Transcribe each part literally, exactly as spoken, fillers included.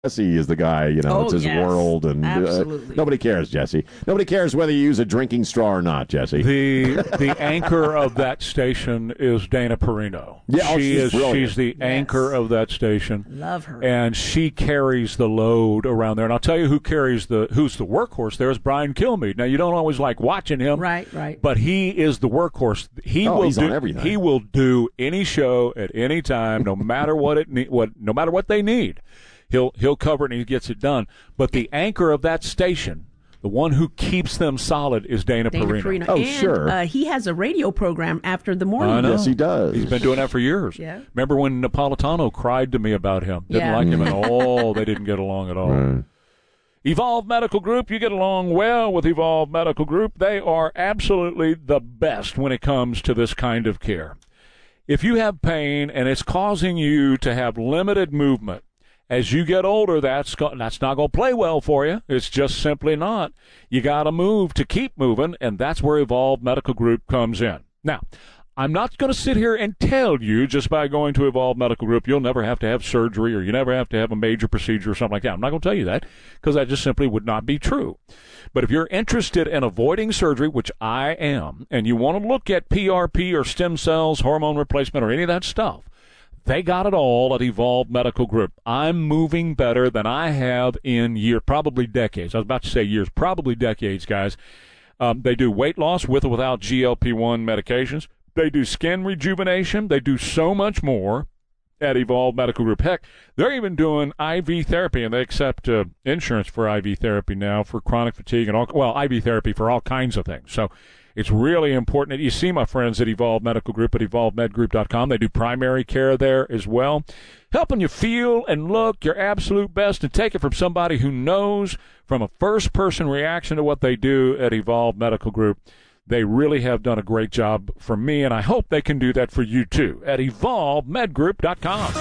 Jesse is the guy, you know, oh, it's his yes. world, and uh, nobody cares, Jesse. Nobody cares whether you use a drinking straw or not, Jesse. The the anchor of that station is Dana Perino. Yeah, oh, she she's is brilliant. she's the Yes. anchor of that station. Love her. And she carries the load around there. And I'll tell you who carries the who's the workhorse there is Brian Kilmeade. Now you don't always like watching him, Right, right. but he is the workhorse. He Oh, will he's do on everything. he will do any show at any time, no matter what it ne- what no matter what they need. He'll he'll cover it and he gets it done. But the anchor of that station, the one who keeps them solid, is Dana, Dana Perino. Perino. Oh, and, sure. Uh, he has a radio program after the morning. I know. Yes, he does. He's been doing that for years. Yeah. Remember when Napolitano cried to me about him? Didn't Yeah. like him at all. They didn't get along at all. Right. Evolve Medical Group, you get along well with Evolve Medical Group. They are absolutely the best when it comes to this kind of care. If you have pain and it's causing you to have limited movement, as you get older, that's go- that's not going to play well for you. It's just simply not. You got to move to keep moving, and that's where Evolve Medical Group comes in. Now, I'm not going to sit here and tell you just by going to Evolve Medical Group you'll never have to have surgery or you never have to have a major procedure or something like that. I'm not going to tell you that because that just simply would not be true. But if you're interested in avoiding surgery, which I am, and you want to look at P R P or stem cells, hormone replacement, or any of that stuff, they got it all at Evolve Medical Group. I'm moving better than I have in years, probably decades. I was about to say years, probably decades, guys. Um, they do weight loss with or without G L P one medications. They do skin rejuvenation. They do so much more at Evolve Medical Group. Heck, they're even doing I V therapy, and they accept uh, insurance for I V therapy now for chronic fatigue and all, well, I V therapy for all kinds of things. So it's really important that you see my friends at Evolve Medical Group at evolve med group dot com. They do primary care there as well, helping you feel and look your absolute best, and take it from somebody who knows from a first-person reaction to what they do at Evolve Medical Group. They really have done a great job for me, and I hope they can do that for you too at evolve med group dot com.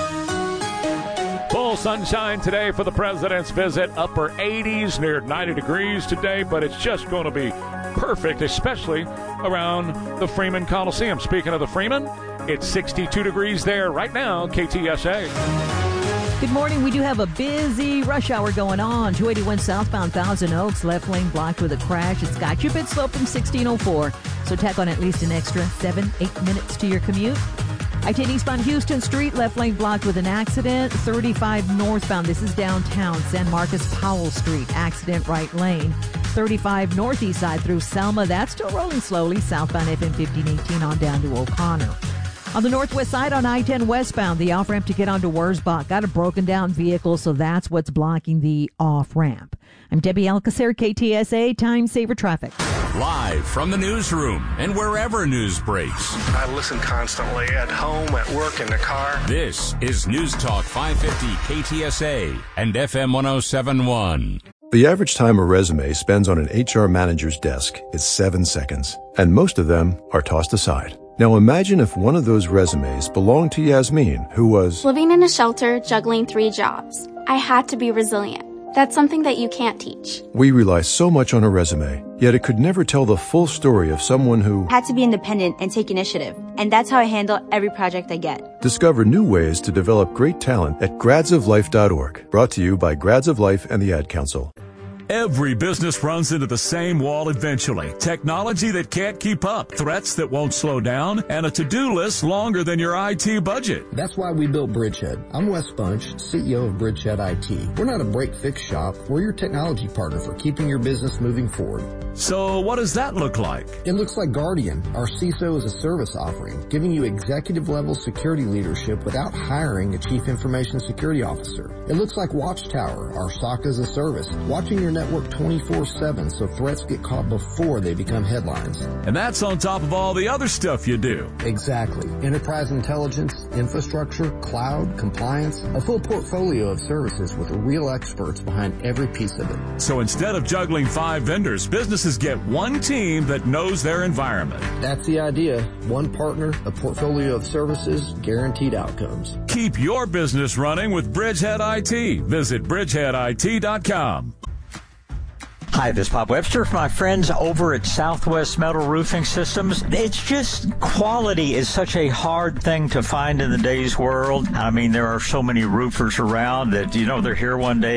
Full sunshine today for the president's visit. Upper eighties, near ninety degrees today, but it's just going to be perfect, especially around the Freeman Coliseum. Speaking of the Freeman, it's sixty-two degrees there right now, K T S A. Good morning. We do have a busy rush hour going on. two eighty-one southbound Thousand Oaks, left lane blocked with a crash. It's got you bit slow from sixteen oh four, so tack on at least an extra seven, eight minutes to your commute. I ten eastbound Houston Street, left lane blocked with an accident. thirty-five northbound, this is downtown, San Marcos Powell Street, accident right lane. thirty-five northeast side through Selma, that's still rolling slowly. Southbound F M fifteen eighteen on down to O'Connor. On the northwest side on I ten westbound, the off-ramp to get onto Wurzbach got a broken down vehicle, so that's what's blocking the off-ramp. I'm Debbie Alcacer, K T S A, Time Saver Traffic. Live from the newsroom and wherever news breaks. I listen constantly at home, at work, in the car. This is News Talk five fifty K T S A and F M one oh seven point one. The average time a resume spends on an H R manager's desk is seven seconds, and most of them are tossed aside. Now imagine if one of those resumes belonged to Yasmin, who was living in a shelter, juggling three jobs. I had to be resilient. That's something that you can't teach. We rely so much on a resume, yet it could never tell the full story of someone who had to be independent and take initiative. And that's how I handle every project I get. Discover new ways to develop great talent at grads of life dot org. Brought to you by Grads of Life and the Ad Council. Every business runs into the same wall eventually. Technology that can't keep up, threats that won't slow down, and a to-do list longer than your I T budget. That's why we built Bridgehead. I'm Wes Bunch, C E O of Bridgehead I T. We're not a break-fix shop. We're your technology partner for keeping your business moving forward. So what does that look like? It looks like Guardian, our C I S O as a service offering, giving you executive-level security leadership without hiring a chief information security officer. It looks like Watchtower, our S O C as a service, watching your network twenty-four seven so threats get caught before they become headlines. And that's on top of all the other stuff you do. Exactly. Enterprise intelligence, infrastructure, cloud, compliance, a full portfolio of services with real experts behind every piece of it. So instead of juggling five vendors, businesses get one team that knows their environment. That's the idea. One partner, a portfolio of services, guaranteed outcomes. Keep your business running with Bridgehead I T. Visit bridgehead I T dot com. Hi, this is Bob Webster from my friends over at Southwest Metal Roofing Systems. It's just quality is such a hard thing to find in the day's world. I mean, there are so many roofers around that, you know, they're here one day